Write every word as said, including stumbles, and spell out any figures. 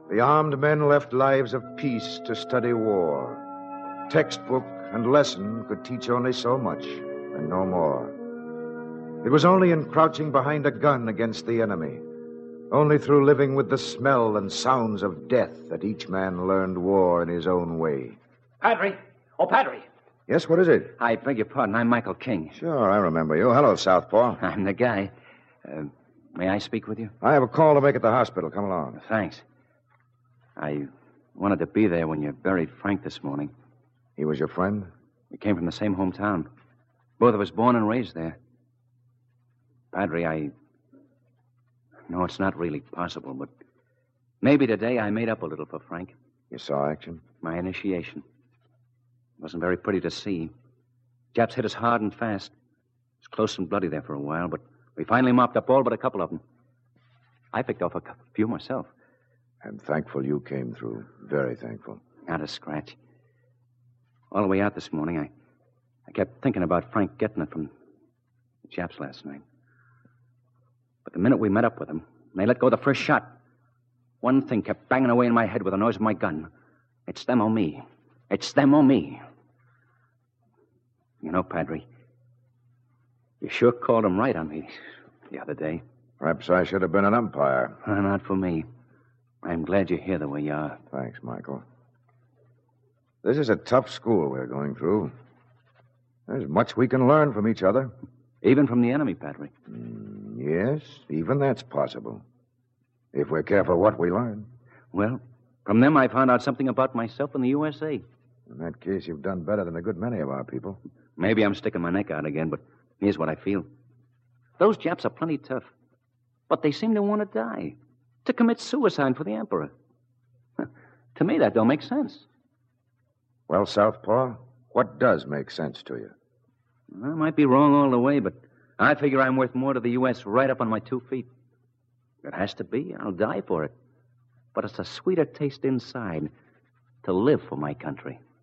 The armed men left lives of peace to study war. Textbook and lesson could teach only so much, and no more. It was only in crouching behind a gun against the enemy, only through living with the smell and sounds of death that each man learned war in his own way. Padre! Oh, Padre! Yes, what is it? I beg your pardon. I'm Michael King. Sure, I remember you. Hello, Southpaw. I'm the guy. Uh, may I speak with you? I have a call to make at the hospital. Come along. Thanks. I wanted to be there when you buried Frank this morning. He was your friend? We came from the same hometown. Both of us born and raised there. Padre, I... No, it's not really possible, but maybe today I made up a little for Frank. You saw action? My initiation. It wasn't very pretty to see. Japs hit us hard and fast. It was close and bloody there for a while, but we finally mopped up all but a couple of them. I picked off a few myself. I'm thankful you came through. Very thankful. Not a scratch. All the way out this morning, I, I kept thinking about Frank getting it from the Japs last night. But the minute we met up with them, and they let go the first shot, one thing kept banging away in my head with the noise of my gun. It's them or me. It's them or me. You know, Padre, you sure called them right on me the other day. Perhaps I should have been an umpire. Uh, not for me. I'm glad you're here the way you are. Thanks, Michael. This is a tough school we're going through. There's much we can learn from each other. Even from the enemy, Padre. Mm, yes, even that's possible. If we're careful what we learn. Well, from them I found out something about myself and the U S A. In that case, you've done better than a good many of our people. Maybe I'm sticking my neck out again, but here's what I feel. Those Japs are plenty tough, but they seem to want to die, to commit suicide for the Emperor. To me, that don't make sense. Well, Southpaw, what does make sense to you? I might be wrong all the way, but I figure I'm worth more to the U S right up on my two feet. If it has to be, I'll die for it. But it's a sweeter taste inside to live for my country.